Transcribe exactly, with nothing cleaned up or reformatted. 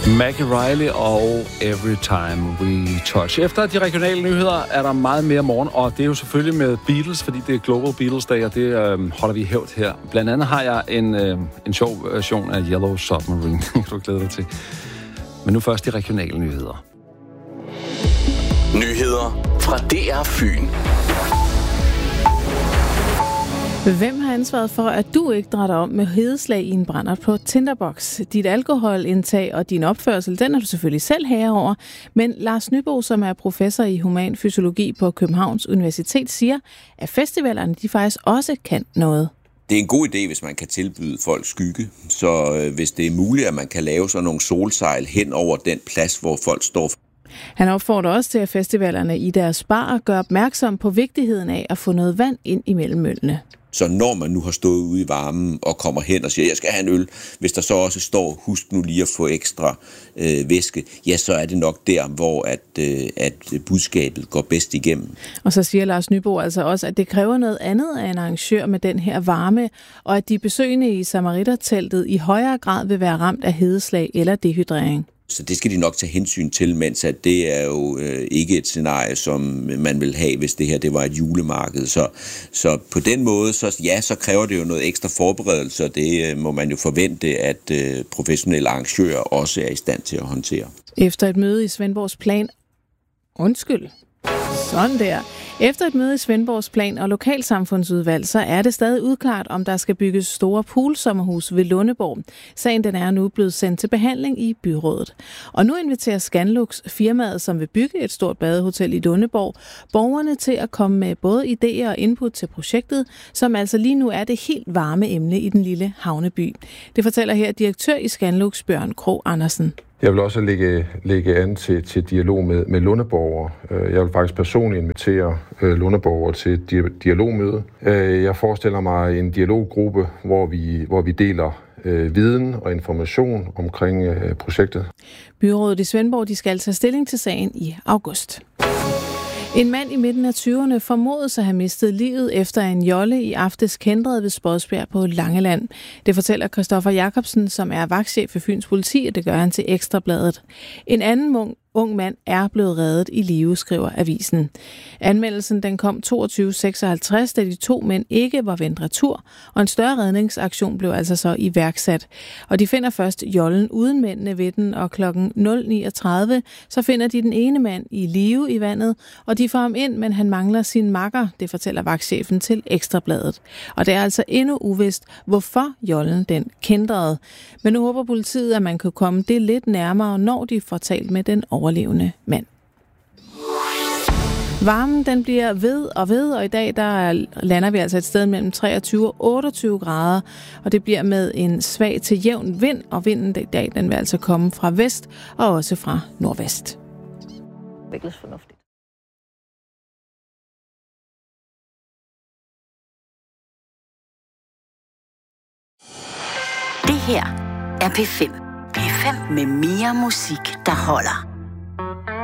Maggie Riley og Every Time We Touch. Efter de regionale nyheder er der meget mere morgen, og det er jo selvfølgelig med Beatles, fordi det er Global Beatles Day, og det øh, holder vi i hævd her. Blandt andet har jeg en, øh, en sjov version af Yellow Submarine, kan du glæde dig til. Men nu først de regionale nyheder. Nyheder fra D R Fyn. Hvem har ansvaret for, at du ikke drætter om med hedeslag i en brændert på Tinderbox? Dit alkoholindtag og din opførsel, den er du selvfølgelig selv herre over. Men Lars Nybo, som er professor i human fysiologi på Københavns Universitet, siger, at festivalerne de faktisk også kan noget. Det er en god idé, hvis man kan tilbyde folk skygge. Så øh, hvis det er muligt, at man kan lave sådan nogle solsejl hen over den plads, hvor folk står. Han opfordrer også til, at festivalerne i deres bar gør opmærksom på vigtigheden af at få noget vand ind imellem møllene. Så når man nu har stået ude i varmen og kommer hen og siger, jeg skal have en øl, hvis der så også står, husk nu lige at få ekstra øh, væske, ja, så er det nok der, hvor at, øh, at budskabet går bedst igennem. Og så siger Lars Nybo altså også, at det kræver noget andet af en arrangør med den her varme, og at de besøgende i Samariterteltet i højere grad vil være ramt af hedeslag eller dehydrering. Så det skal de nok tage hensyn til, mens at det er jo øh, ikke et scenarie, som man vil have, hvis det her det var et julemarked. Så, så på den måde, så, ja, så kræver det jo noget ekstra forberedelse, og det øh, må man jo forvente, at øh, professionelle arrangører også er i stand til at håndtere. Efter et møde i Svendborgs Plan... Undskyld. Sådan der. Efter et møde i Svendborgs Plan og Lokalsamfundsudvalg, så er det stadig udklart, om der skal bygges store poolsommerhus ved Lundeborg. Sagen den er nu blevet sendt til behandling i byrådet. Og nu inviterer Scanlux, firmaet, som vil bygge et stort badehotel i Lundeborg, borgerne til at komme med både idéer og input til projektet, som altså lige nu er det helt varme emne i den lille havneby. Det fortæller her direktør i Scanlux, Bjørn Krog Andersen. Jeg vil også lægge, lægge an til, til dialog med, med lundeborgere. Jeg vil faktisk personligt invitere øh, lundeborgere til et di- dialogmøde. Jeg forestiller mig en dialoggruppe, hvor vi, hvor vi deler øh, viden og information omkring øh, projektet. Byrådet i Svendborg de skal tage stilling til sagen i august. En mand i midten af tyverne formodes at have mistet livet efter en jolle i aftes kændret ved Spodsbjerg på Langeland. Det fortæller Christoffer Jacobsen, som er vagtchef for Fyns Politi, og det gør han til Ekstrabladet. En anden ung mand er blevet reddet i live, skriver avisen. Anmeldelsen den kom toogtyve seksoghalvtreds, da de to mænd ikke var vendt retur, og en større redningsaktion blev altså så iværksat. Og de finder først jollen uden mændene ved den, og klokken nul niogtredive så finder de den ene mand i live i vandet, og de får ham ind, men han mangler sin makker, det fortæller vagtchefen til Ekstrabladet. Og det er altså endnu uvist, hvorfor jollen den kændrede. Men nu håber politiet, at man kan komme det lidt nærmere, når de får talt med den overlevende mand. Varmen den bliver ved og ved, og i dag der lander vi altså et sted mellem treogtyve og otteogtyve grader, og det bliver med en svag til jævn vind, og vinden i dag den vil altså komme fra vest og også fra nordvest. Virkelig fornuftigt. Det her er P fem. P fem med mere musik, der holder.